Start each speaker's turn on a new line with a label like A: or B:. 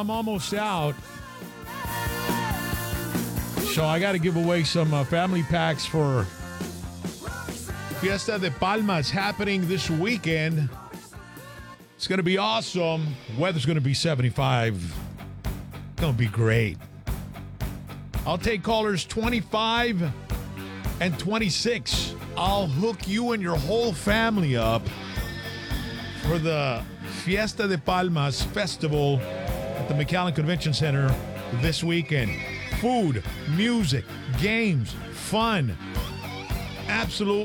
A: I'm almost out. So I got to give away some family packs for Fiesta de Palmas happening this weekend. It's going to be awesome. Weather's going to be 75. Going to be great. I'll take callers 25 and 26. I'll hook you and your whole family up for the Fiesta de Palmas Festival at the McAllen Convention Center this weekend. Food, music, games, fun. Absolute